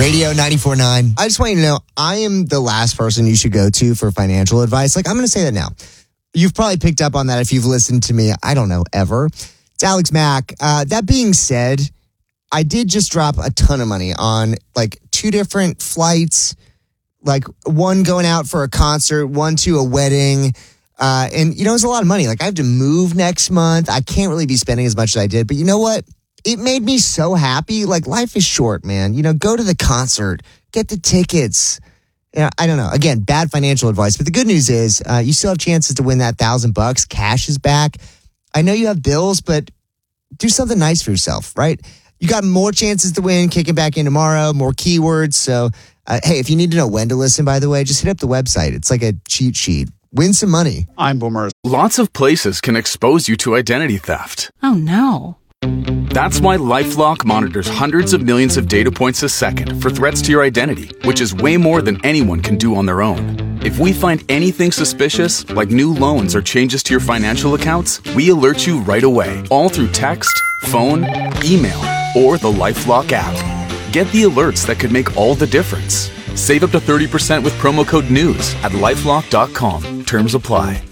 Radio 94.9. I just want you to know, I am the last person you should go to for financial advice. Like, I'm going to say that now. You've probably picked up on that if you've listened to me, I don't know, ever. It's Alex Mack. That being said, I did just drop a ton of money on like 2 different flights, like one going out for a concert, one to a wedding. And, you know, it's a lot of money. Like, I have to move next month. I can't really be spending as much as I did. But you know what? It made me so happy. Like, life is short, man. You know, go to the concert, get the tickets. Yeah, I don't know. Again, bad financial advice. But the good news is you still have chances to win that $1,000. Cash is back. I know you have bills, but do something nice for yourself, right? You got more chances to win, kicking back in tomorrow, more keywords. So, hey, if you need to know when to listen, by the way, just hit up the website. It's like a cheat sheet. Win some money. I'm Boomer. Lots of places can expose you to identity theft. Oh, no. That's why LifeLock monitors hundreds of millions of data points a second for threats to your identity, which is way more than anyone can do on their own. If we find anything suspicious, like new loans or changes to your financial accounts, we alert you right away, all through text, phone, email, or the LifeLock app. Get the alerts that could make all the difference. Save up to 30% with promo code NEWS at LifeLock.com. Terms apply.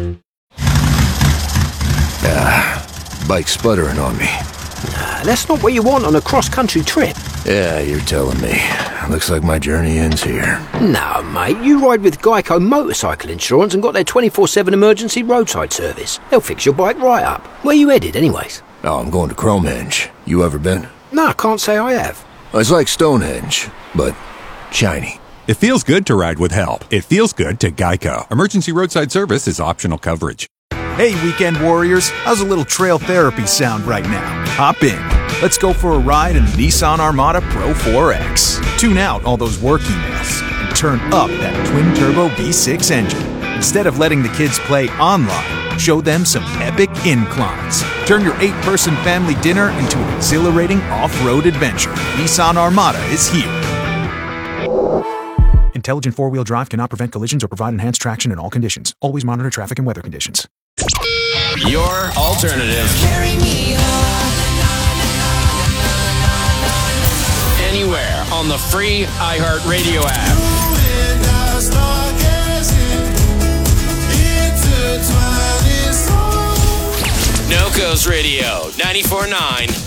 Bike sputtering on me. That's not what you want on a cross-country trip. Yeah, you're telling me. Looks like my journey ends here. No, mate, you ride with Geico Motorcycle Insurance and got their 24/7 emergency roadside service. They'll fix your bike right up. Where you headed, anyways? Oh, I'm going to Cromenge. You ever been? No, I can't say I have. It's like Stonehenge, but shiny. It feels good to ride with help. It feels good to Geico. Emergency roadside service is optional coverage. Hey, weekend warriors, how's a little trail therapy sound right now? Hop in. Let's go for a ride in the Nissan Armada Pro 4X. Tune out all those work emails and turn up that twin-turbo V6 engine. Instead of letting the kids play online, show them some epic inclines. Turn your 8-person family dinner into an exhilarating off-road adventure. Nissan Armada is here. Intelligent four-wheel drive cannot prevent collisions or provide enhanced traction in all conditions. Always monitor traffic and weather conditions. Your alternative. Carry me on. Anywhere on the free iHeartRadio app. Nocos Radio 94.9